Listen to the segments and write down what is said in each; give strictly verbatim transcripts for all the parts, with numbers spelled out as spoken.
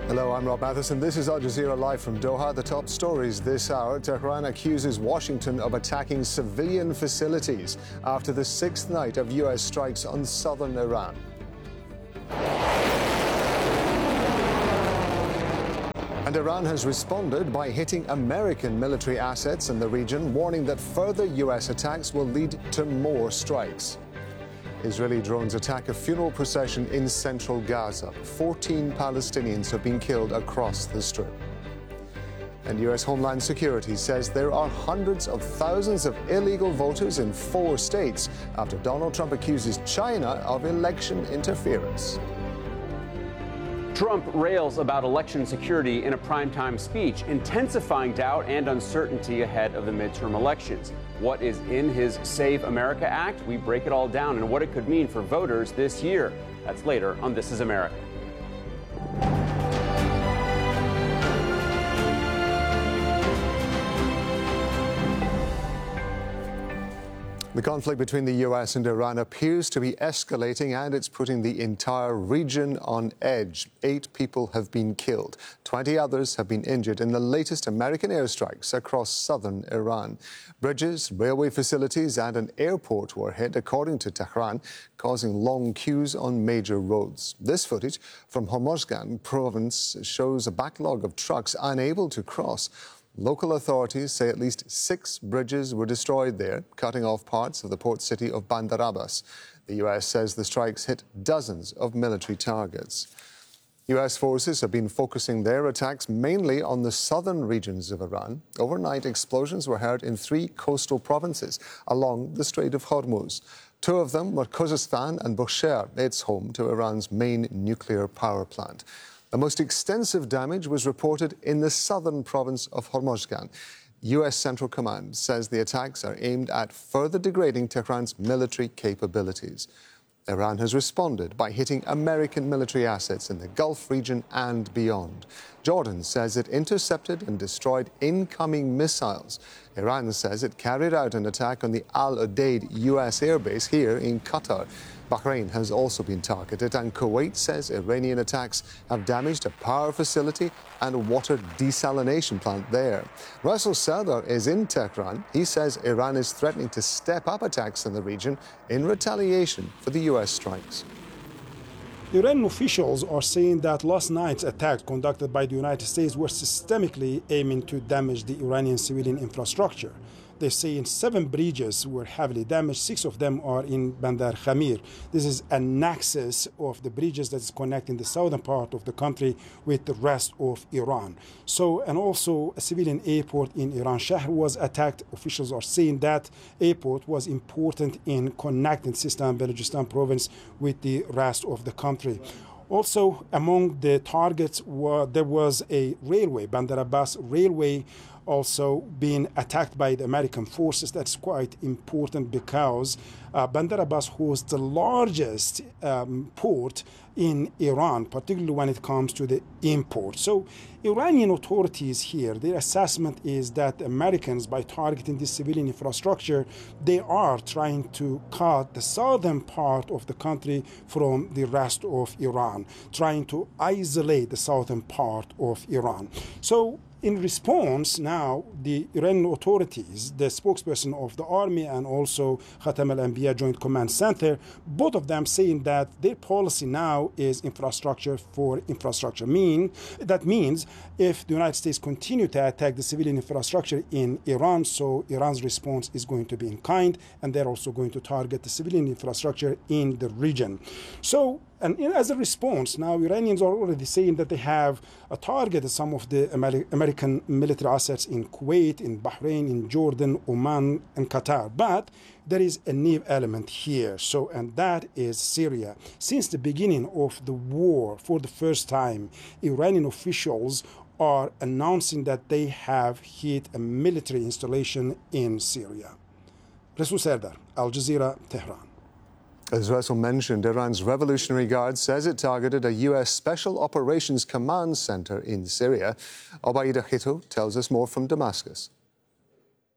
Hello, I'm Rob Matheson. This is Al Jazeera live from Doha. The top stories this hour. Tehran accuses Washington of attacking civilian facilities after the sixth night of U S strikes on southern Iran. And Iran has responded by hitting American military assets in the region, warning that further U S attacks will lead to more strikes. Israeli drones attack a funeral procession in central Gaza. fourteen Palestinians have been killed across the Strip. And U S Homeland Security says there are hundreds of thousands of illegal voters in four states after Donald Trump accuses China of election interference. Trump rails about election security in a primetime speech, intensifying doubt and uncertainty ahead of the midterm elections. What is in his Save America Act? We break it all down and what it could mean for voters this year. That's later on This Is America. The conflict between the U S and Iran appears to be escalating, and it's putting the entire region on edge. Eight people have been killed. twenty others have been injured in the latest American airstrikes across southern Iran. Bridges, railway facilities and an airport were hit, according to Tehran, causing long queues on major roads. This footage from Hormozgan province shows a backlog of trucks unable to cross. Local authorities say at least six bridges were destroyed there, cutting off parts of the port city of Bandar Abbas. The U S says the strikes hit dozens of military targets. U S forces have been focusing their attacks mainly on the southern regions of Iran. Overnight explosions were heard in three coastal provinces along the Strait of Hormuz. Two of them were Khuzestan and Bushehr. It's home to Iran's main nuclear power plant. The most extensive damage was reported in the southern province of Hormozgan. U S Central Command says the attacks are aimed at further degrading Tehran's military capabilities. Iran has responded by hitting American military assets in the Gulf region and beyond. Jordan says it intercepted and destroyed incoming missiles. Iran says it carried out an attack on the Al Udeid U S airbase here in Qatar. Bahrain has also been targeted, and Kuwait says Iranian attacks have damaged a power facility and a water desalination plant there. Russell Serdar is in Tehran. He says Iran is threatening to step up attacks in the region in retaliation for the U S strikes. Iranian officials are saying that last night's attacks conducted by the United States were systemically aiming to damage the Iranian civilian infrastructure. They say seven bridges were heavily damaged. Six of them are in Bandar Khamir. This is a nexus of the bridges that is connecting the southern part of the country with the rest of Iran. So, and also a civilian airport in Iran Shahr was attacked. Officials are saying that airport was important in connecting Sistan and Balochistan province with the rest of the country. Also, among the targets, were, there was a railway, Bandar Abbas railway, also being attacked by the American forces. That's quite important because uh, Bandar Abbas was the largest um, port in Iran, particularly when it comes to the import. So Iranian authorities here, their assessment is that Americans, by targeting this civilian infrastructure, they are trying to cut the southern part of the country from the rest of Iran, trying to isolate the southern part of Iran. So in response, now, the Iranian authorities, the spokesperson of the army and also Khatam al-Anbiya Joint Command Center, both of them saying that their policy now is infrastructure for infrastructure. Mean, that means if the United States continue to attack the civilian infrastructure in Iran, so Iran's response is going to be in kind, and they're also going to target the civilian infrastructure in the region. So, and as a response, now Iranians are already saying that they have a target of some of the Amer American military assets in Kuwait, in Bahrain, in Jordan, Oman, and Qatar. But there is a new element here, so, and that is Syria. Since the beginning of the war, for the first time, Iranian officials are announcing that they have hit a military installation in Syria. Rasul Serdar, Al Jazeera, Tehran. As Russell mentioned, Iran's Revolutionary Guard says it targeted a U S Special Operations Command Center in Syria. Obaida Khito tells us more from Damascus.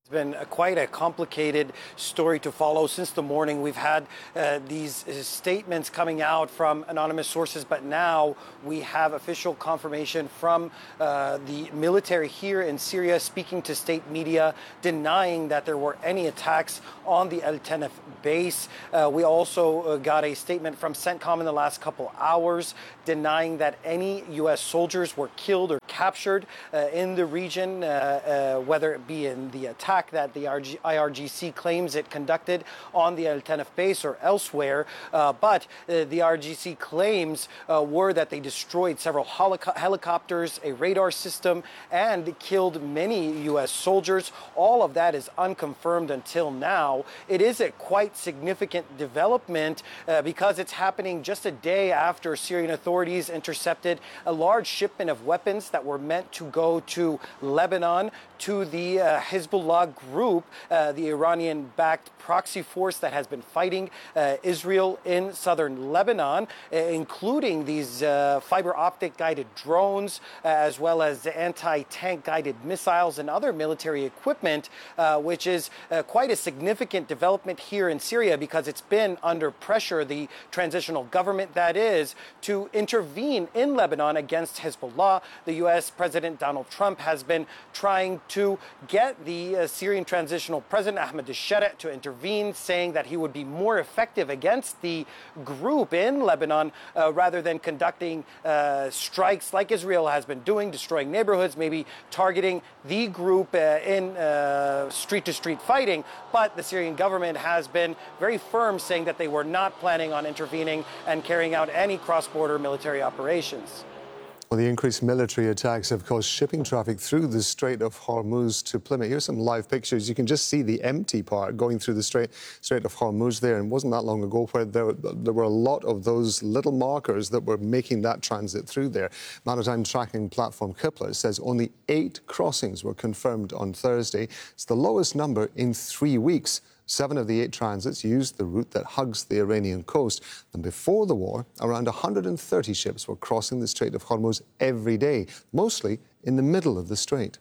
It's been a, quite a complicated story to follow. Since the morning, we've had uh, these uh, statements coming out from anonymous sources, but now we have official confirmation from uh, the military here in Syria speaking to state media, denying that there were any attacks on the El Tenef base. Uh, we also uh, got a statement from CENTCOM in the last couple hours denying that any U S soldiers were killed or captured uh, in the region, uh, uh, whether it be in the attack that the I R G C claims it conducted on the El Tenef base or elsewhere. Uh, but uh, the I R G C claims uh, were that they destroyed several helicopters, a radar system, and killed many U S soldiers. All of that is unconfirmed until now. It is a quite significant development uh, because it's happening just a day after Syrian authorities intercepted a large shipment of weapons that were meant to go to Lebanon, to the uh, Hezbollah group, uh, the Iranian-backed proxy force that has been fighting uh, Israel in southern Lebanon, uh, including these uh, fiber optic guided drones, uh, as well as anti-tank guided missiles and other military equipment, uh, which is uh, quite a significant development here in Syria because it's been under pressure, the transitional government that is, to intervene in Lebanon against Hezbollah. The U S President Donald Trump has been trying to get the uh, Syrian transitional president Ahmed al-Shara to intervene, saying that he would be more effective against the group in Lebanon uh, rather than conducting uh, strikes like Israel has been doing, destroying neighborhoods, maybe targeting the group uh, in uh, street-to-street fighting. But the Syrian government has been very firm, saying that they were not planning on intervening and carrying out any cross-border military operations. Well, the increased military attacks have caused shipping traffic through the Strait of Hormuz to plummet. Here's some live pictures. You can just see the empty part going through the Strait, Strait of Hormuz there. And it wasn't that long ago where there, there were a lot of those little markers that were making that transit through there. Maritime tracking platform Kpler says only eight crossings were confirmed on Thursday. It's the lowest number in three weeks. Seven of the eight transits used the route that hugs the Iranian coast. And before the war, around one hundred thirty ships were crossing the Strait of Hormuz every day, mostly in the middle of the strait.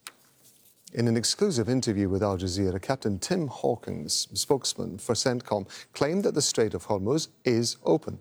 In an exclusive interview with Al Jazeera, Captain Tim Hawkins, spokesman for CENTCOM, claimed that the Strait of Hormuz is open.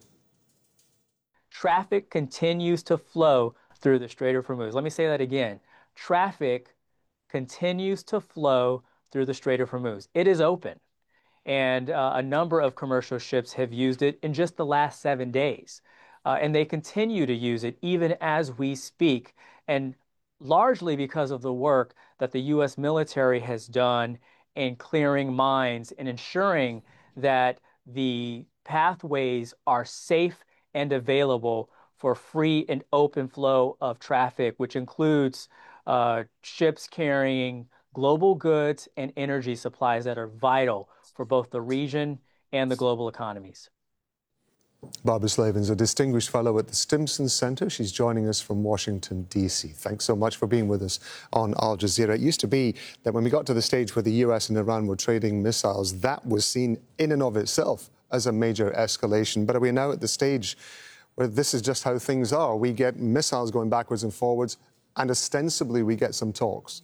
Traffic continues to flow through the Strait of Hormuz. Let me say that again. Traffic continues to flow through the Strait of Hormuz. It is open, and uh, a number of commercial ships have used it in just the last seven days. Uh, and they continue to use it even as we speak, and largely because of the work that the U S military has done in clearing mines and ensuring that the pathways are safe and available for free and open flow of traffic, which includes uh, ships carrying global goods and energy supplies that are vital for both the region and the global economies. Barbara Slavin's a distinguished fellow at the Stimson Center. She's joining us from Washington, D C Thanks so much for being with us on Al Jazeera. It used to be that when we got to the stage where the U S and Iran were trading missiles, that was seen in and of itself as a major escalation. But are we now at the stage where this is just how things are? We get missiles going backwards and forwards, and ostensibly we get some talks.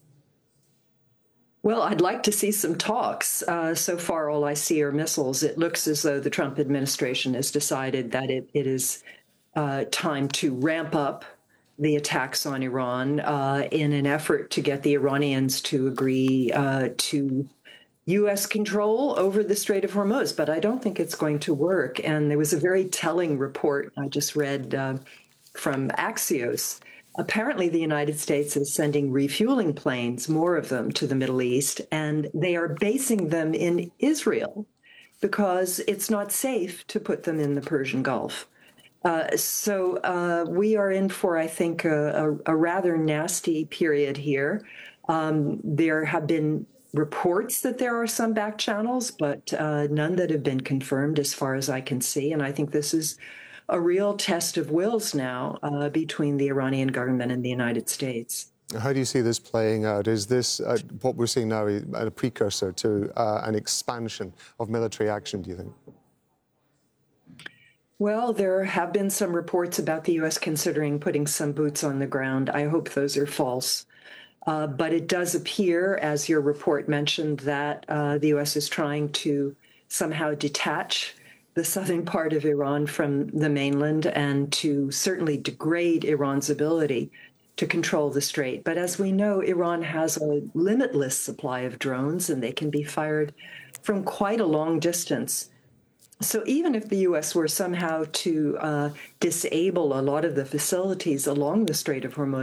Well, I'd like to see some talks. Uh, so far, all I see are missiles. It looks as though the Trump administration has decided that it, it is uh, time to ramp up the attacks on Iran uh, in an effort to get the Iranians to agree uh, to U S control over the Strait of Hormuz. But I don't think it's going to work. And there was a very telling report I just read uh, from Axios. Apparently, the United States is sending refueling planes, more of them, to the Middle East, and they are basing them in Israel because it's not safe to put them in the Persian Gulf. Uh, so uh, we are in for, I think, a, a, a rather nasty period here. Um, there have been reports that there are some back channels, but uh, none that have been confirmed as far as I can see, and I think this is a real test of wills now uh, between the Iranian government and the United States. How do you see this playing out? Is this, uh, what we're seeing now, a precursor to uh, an expansion of military action, do you think? Well, there have been some reports about the U S considering putting some boots on the ground. I hope those are false. Uh, but it does appear, as your report mentioned, that uh, the U S is trying to somehow detach the southern part of Iran from the mainland and to certainly degrade Iran's ability to control the strait. But as we know, Iran has a limitless supply of drones, and they can be fired from quite a long distance. So even if the U S were somehow to uh, disable a lot of the facilities along the Strait of Hormuz,